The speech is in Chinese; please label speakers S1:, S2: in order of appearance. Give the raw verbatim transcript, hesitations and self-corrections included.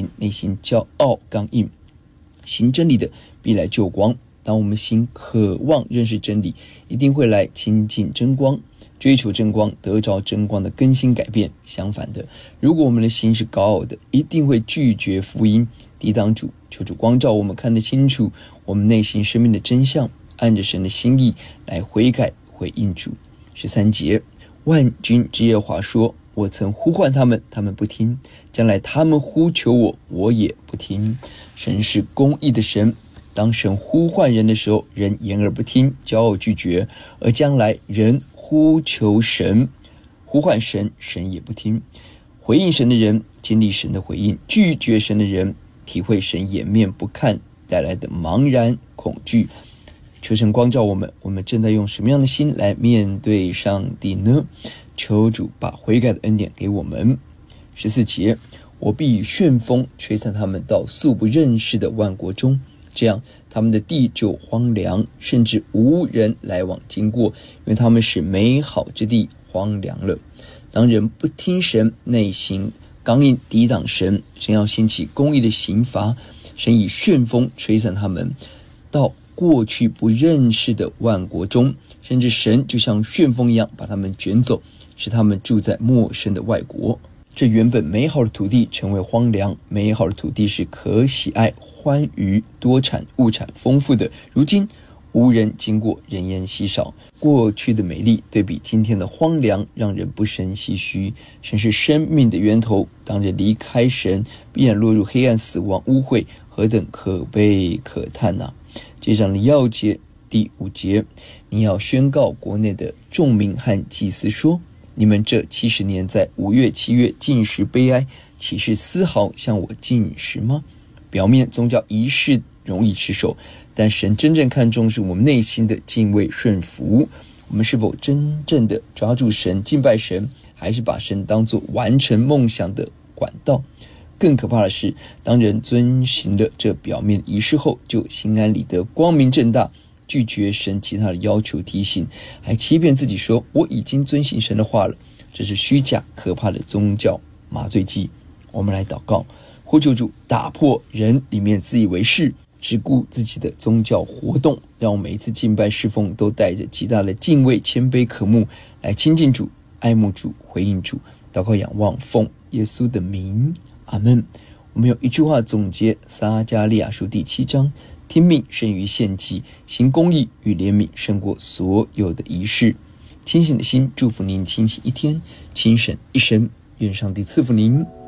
S1: 灵内心骄傲刚硬，行真理的必来救光。当我们心渴望认识真理，一定会来亲近真光，追求真光，得着真光的更新改变。相反的，如果我们的心是高傲的，一定会拒绝福音，抵挡主。求主光照我们，看得清楚我们内心生命的真相，按着神的心意来悔改回应主。十三节，万军之耶和华说，我曾呼唤他们，他们不听，将来他们呼求我，我也不听。神是公义的神，当神呼唤人的时候，人言而不听，骄傲拒绝；而将来人呼求神，呼唤神，神也不听。回应神的人经历神的回应，拒绝神的人体会神掩面不看带来的茫然恐惧。求神光照我们，我们正在用什么样的心来面对上帝呢？求主把悔改的恩典给我们。十四节，我必以旋风吹散他们到素不认识的万国中，这样他们的地就荒凉，甚至无人来往经过，因为他们使美好之地荒凉了。当人不听神，内心刚硬抵挡神，神要兴起公义的刑罚，神以旋风吹散他们到过去不认识的万国中，甚至神就像旋风一样把他们卷走，使他们住在陌生的外国。这原本美好的土地成为荒凉，美好的土地是可喜爱、欢愉、多产、物产丰富的，如今无人经过，人烟稀少。过去的美丽对比今天的荒凉，让人不胜唏嘘。神是生命的源头，当人离开神，必然落入黑暗、死亡、污秽，何等可悲可叹啊！接上的要节第五节，你要宣告国内的众民和祭司说，你们这七十年在五月七月禁食悲哀，岂是丝毫向我禁食吗？表面宗教仪式容易持守，但神真正看重是我们内心的敬畏顺服。我们是否真正的抓住神敬拜神，还是把神当作完成梦想的管道？更可怕的是，当人遵行了这表面仪式后，就心安理得、光明正大，拒绝神其他的要求提醒，还欺骗自己说我已经遵行神的话了。这是虚假可怕的宗教麻醉剂。我们来祷告，呼求主打破人里面自以为是、只顾自己的宗教活动，让我每一次敬拜侍奉都带着极大的敬畏、谦卑、渴慕，来亲近主、爱慕主、回应主。祷告仰望，奉耶稣的名，阿们。我们用一句话总结撒迦利亚书第七章，听命胜于献祭，行公义与怜悯胜过所有的仪式。清醒的心祝福您清醒一天，清省一生。愿上帝赐福您。